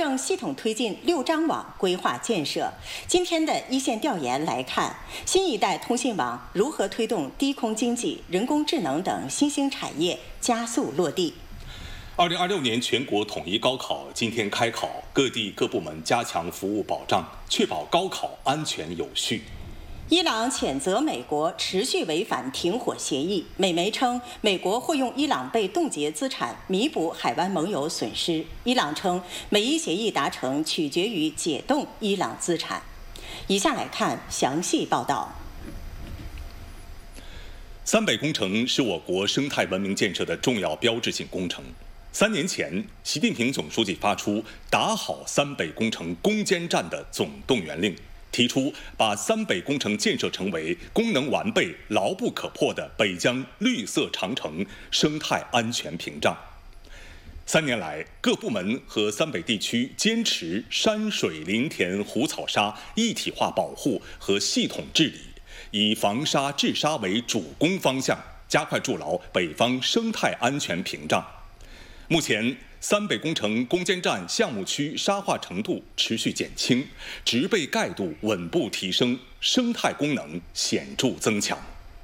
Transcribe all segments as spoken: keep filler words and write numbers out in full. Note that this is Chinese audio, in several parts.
正系统推进六张网规划建设。今天的一线调研来看，新一代通信网如何推动低空经济、人工智能等新兴产业加速落地。 二零二六年全国统一高考今天开考，各地各部门加强服务保障，确保高考安全有序。 伊朗谴责美国持续违反停火协议，美媒称美国会用伊朗被冻结资产弥补海湾盟友损失。伊朗称美伊协议达成取决于解冻伊朗资产。以下来看详细报道。 三北工程是我国生态文明建设的重要标志性工程。三年前，习近平总书记发出打好三北工程攻坚战的总动员令，提出把三北工程建设成为功能完备、牢不可破的北疆绿色长城生态安全屏障。三年来，各部门和三北地区坚持山水林田湖草沙一体化保护和系统治理，以防沙治沙为主攻方向，加快筑牢北方生态安全屏障。目前，三北工程攻坚战项目区沙化程度持续减轻，植被盖度稳步提升，生态功能显著增强。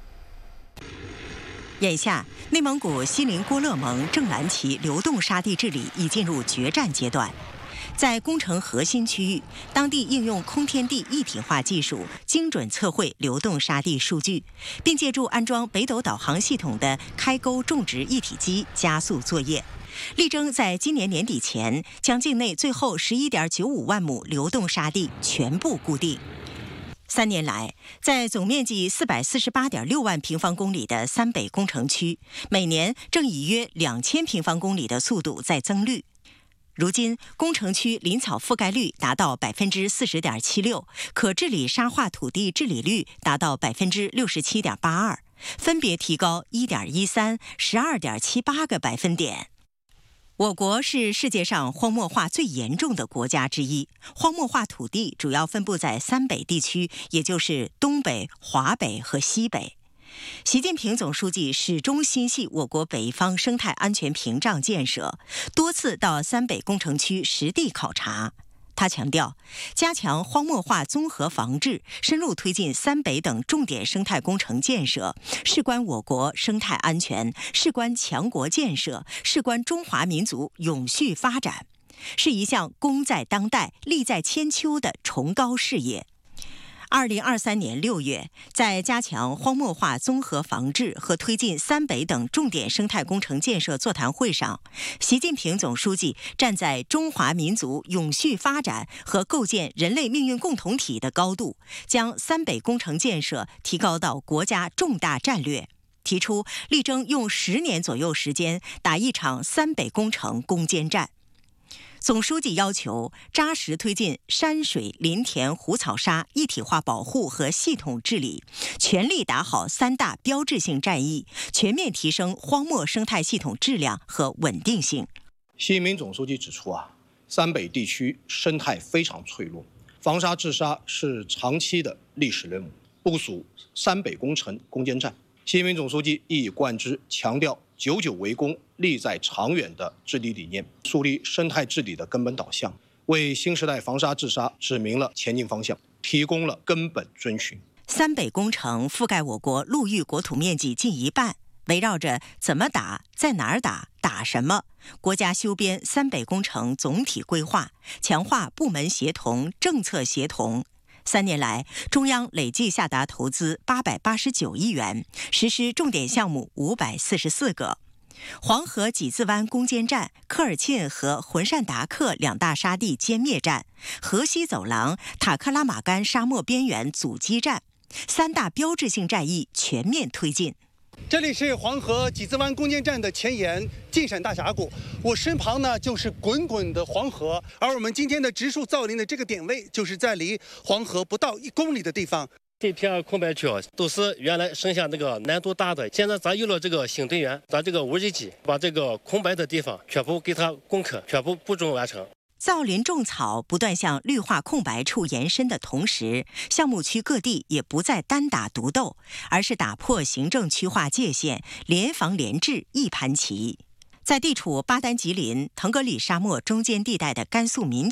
眼下，内蒙古锡林郭勒盟正蓝旗流动沙地治理已进入决战阶段。在工程核心区域，当地应用空天地一体化技术，精准测绘流动沙地数据，并借助安装北斗导航系统的开沟种植一体机加速作业。力争在今年年底前将境内最后十一点九五万亩流动沙地全部固定。三年来，在总面积四百四十八点六万平方公里的三北工程区，每年正以约两千平方公里的速度在增绿。如今，工程区林草覆盖率达到百分之四十点七六，可治理沙化土地治理率达到百分之六十七点八二，分别提高一点一三、十二点七八个百分点。我国是世界上荒漠化最严重的国家之一，荒漠化土地主要分布在三北地区，也就是东北、华北和西北。习近平总书记始终心系我国北方生态安全屏障建设，多次到三北工程区实地考察。他强调，加强荒漠化综合防治，深入推进三北等重点生态工程建设，事关我国生态安全，事关强国建设，事关中华民族永续发展，是一项功在当代、利在千秋的崇高事业。二零二三年六月，在加强荒漠化综合防治和推进三北等重点生态工程建设座谈会上，习近平总书记站在中华民族永续发展和构建人类命运共同体的高度，将三北工程建设提高到国家重大战略，提出力争用十年左右时间打一场三北工程攻坚战。总书记要求扎实推进山水林田湖草沙一体化保护和系统治理，全力打好三大标志性战役，全面提升荒漠生态系统质量和稳定性。 习近平总书记指出啊，三北地区生态非常脆弱，防沙治沙是长期的历史任务。部署三北工程攻坚战，习近平总书记一以贯之，强调久久为功、利在长远的治理理念，树立生态治理的根本导向，为新时代防沙治沙指明了前进方向，提供了根本遵循。 三北工程覆盖我国陆域国土面积近一半，围绕着怎么打、在哪儿打、打什么，国家修编三北工程总体规划，强化部门协同、政策协同。三年来，中央累计下达投资八百八十九亿元，实施重点项目五百四十四个。黄河几字湾攻坚战、科尔沁和浑善达克两大沙地歼灭战、河西走廊、塔克拉玛干沙漠边缘阻击战，三大标志性战役全面推进。 这里是黄河几字湾攻坚战的前沿晋陕大峡谷，我身旁呢就是滚滚的黄河，而我们今天的植树造林的这个点位，就是在离黄河不到一公里的地方。 这片空白区啊，都是原来剩下那个难度大的，现在咱有了这个新队员，咱这个无人机把这个空白的地方全部给它攻克，全部步骤完成。 造林种草不断向绿化空白处延伸的同时，项目区各地也不再单打独斗，而是打破行政区划界限，联防联治一盘棋。在地处巴丹吉林、腾格里沙漠中间地带的甘肃岷